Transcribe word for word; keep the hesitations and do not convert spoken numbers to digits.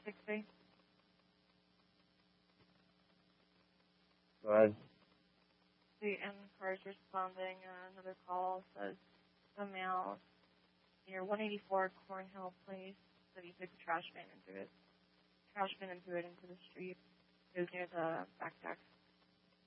three. Go ahead. The M car is responding. Uh, another call says the male near one eighty-four Cornhill Place said he took a trash bin and threw it, trash bin and threw it into the street. It was near the back deck.